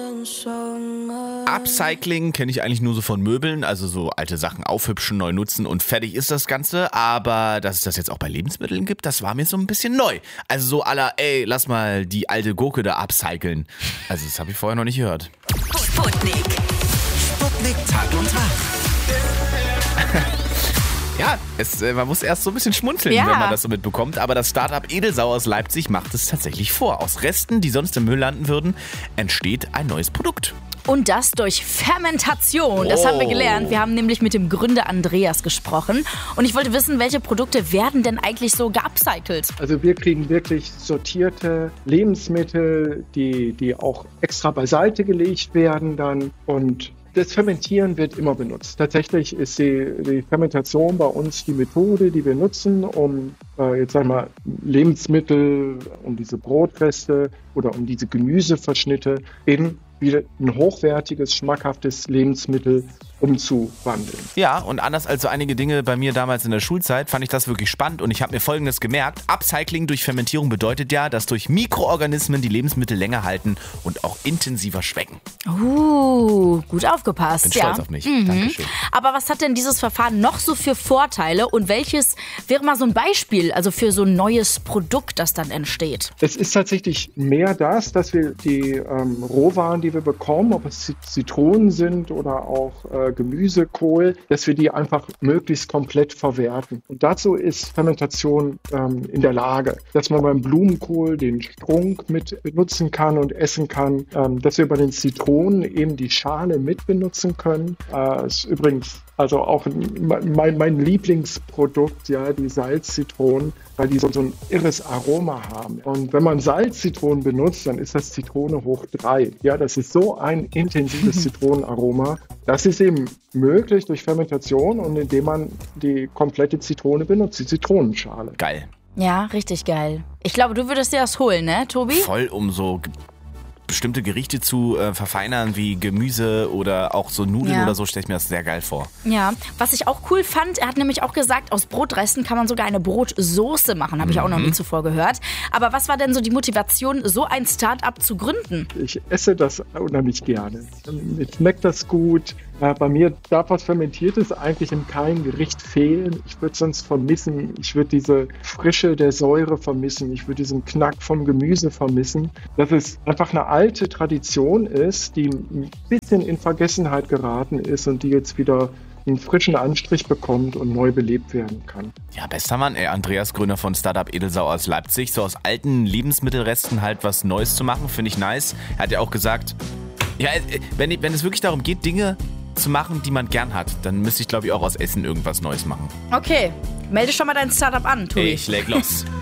Upcycling kenne ich eigentlich nur so von Möbeln, also so alte Sachen aufhübschen, neu nutzen und fertig ist das Ganze. Aber dass es das jetzt auch bei Lebensmitteln gibt, das war mir so ein bisschen neu. Also so à la, ey, lass mal die alte Gurke da upcyclen. Also das habe ich vorher noch nicht gehört. Sputnik. Sputnik Tag und Tag. Ja, man muss erst so ein bisschen schmunzeln, wenn man das so mitbekommt. Aber das Startup Edelsau aus Leipzig macht es tatsächlich vor. Aus Resten, die sonst im Müll landen würden, entsteht ein neues Produkt. Und das durch Fermentation. Das haben wir gelernt. Wir haben nämlich mit dem Gründer Andreas gesprochen. Und ich wollte wissen, welche Produkte werden denn eigentlich so geupcycelt? Also wir kriegen wirklich sortierte Lebensmittel, die auch extra beiseite gelegt werden dann. Und das Fermentieren wird immer benutzt. Tatsächlich ist die Fermentation bei uns die Methode, die wir nutzen, um jetzt einmal Lebensmittel, um diese Brotreste oder um diese Gemüseverschnitte in wieder ein hochwertiges, schmackhaftes Lebensmittel umzuwandeln. Ja, und anders als so einige Dinge bei mir damals in der Schulzeit, fand ich das wirklich spannend und ich habe mir Folgendes gemerkt. Upcycling durch Fermentierung bedeutet ja, dass durch Mikroorganismen die Lebensmittel länger halten und auch intensiver schmecken. Gut aufgepasst. Bin stolz auf mich. Dankeschön. Aber was hat denn dieses Verfahren noch so für Vorteile und welches wäre mal so ein Beispiel, also für so ein neues Produkt, das dann entsteht? Es ist tatsächlich mehr das, dass wir die Rohwaren, die wir bekommen, ob es Zitronen sind oder auch Gemüse, Kohl, dass wir die einfach möglichst komplett verwerten. Und dazu ist Fermentation in der Lage, dass man beim Blumenkohl den Strunk mit benutzen kann und essen kann, dass wir bei den Zitronen eben die Schale mit benutzen können. Ist übrigens also auch mein Lieblingsprodukt, ja, die Salzzitronen, weil die so ein irres Aroma haben. Und wenn man Salzzitronen benutzt, dann ist das Zitrone hoch 3. Ja, das ist so ein intensives Zitronenaroma. Das ist eben möglich durch Fermentation und indem man die komplette Zitrone benutzt, die Zitronenschale. Geil. Ja, richtig geil. Ich glaube, du würdest dir das holen, ne, Tobi? Voll, um so bestimmte Gerichte zu verfeinern, wie Gemüse oder auch so Nudeln oder so, stelle ich mir das sehr geil vor. Ja, was ich auch cool fand, er hat nämlich auch gesagt, aus Brotresten kann man sogar eine Brotsoße machen, habe ich auch noch nie zuvor gehört. Aber was war denn so die Motivation, so ein Start-up zu gründen? Ich esse das unheimlich gerne. Mir schmeckt das gut. Bei mir darf was Fermentiertes eigentlich in keinem Gericht fehlen. Ich würde es sonst vermissen. Ich würde diese Frische der Säure vermissen. Ich würde diesen Knack vom Gemüse vermissen. Dass es einfach eine alte Tradition ist, die ein bisschen in Vergessenheit geraten ist und die jetzt wieder einen frischen Anstrich bekommt und neu belebt werden kann. Ja, bester Mann, Andreas, Gründer von Startup Edelsau aus Leipzig. So aus alten Lebensmittelresten halt was Neues zu machen, finde ich nice. Er hat ja auch gesagt, ja, wenn es wirklich darum geht, Dinge zu machen, die man gern hat, dann müsste ich, glaube ich, auch aus Essen irgendwas Neues machen. Okay, melde schon mal dein Startup an, Tobi. Ich leg los.